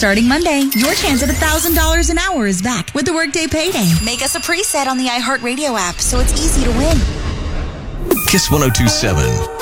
Starting Monday, your chance at $1,000 an hour is back with the Workday Payday. Make us a preset on the iHeartRadio app so it's easy to win. Kiss 102.7.